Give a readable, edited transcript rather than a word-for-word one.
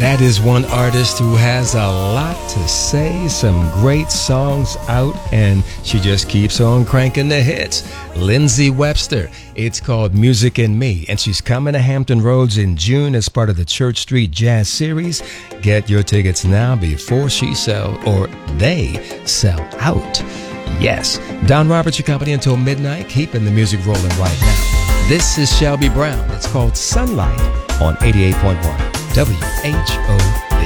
That is one artist who has a lot to say, some great songs out, and she just keeps on cranking the hits. Lindsey Webster. It's called Music and Me, and she's coming to Hampton Roads in June as part of the Church Street Jazz Series. Get your tickets now before they sell out. Yes, Don Roberts, your company until midnight, keeping the music rolling right now. This is Shelby Brown. It's called Sunlight on 88.1 WHO.